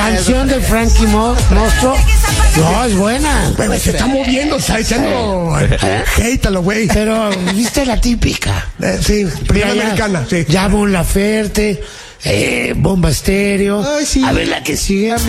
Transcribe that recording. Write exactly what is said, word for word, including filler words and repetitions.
canción de Frankie Mo- Monstruo. No, es buena. Güey, se está moviendo, está echando hate a lo güey. Pero, ¿viste la típica? Eh, sí, primera americana, sí. Ya Mon Laferte, eh, Bomba Estéreo. Ay, sí. A ver la que sigue,